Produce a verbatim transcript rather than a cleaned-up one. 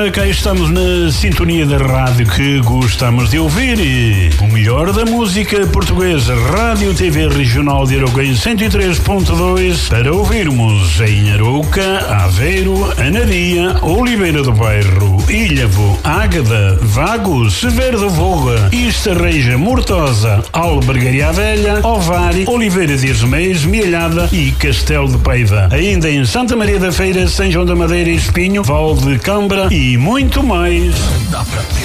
Ora, cá estamos na sintonia da rádio que gostamos de ouvir e o melhor da música portuguesa. Rádio T V Regional de Arouca em cento e três ponto dois para ouvirmos em Arouca, Aveiro, Anadia, Oliveira do Bairro, Ilhavo, Águeda, Vagos, Severo do Voga, Estarreja, Mortosa, Albergaria Velha, Ovar, Oliveira de Esmeios, Mielhada e Castelo de Paiva. Ainda em Santa Maria da Feira, São João da Madeira e Espinho, Val de Câmara e muito mais. Dá pra ter